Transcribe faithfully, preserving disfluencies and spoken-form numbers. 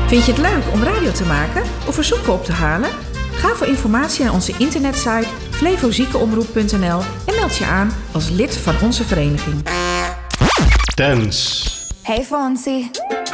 Vind je het leuk om radio te maken of verzoeken op te halen? Ga voor informatie naar onze internetsite flevoziekenomroep punt n l en meld je aan als lid van onze vereniging. Dance. Hey Fonzie.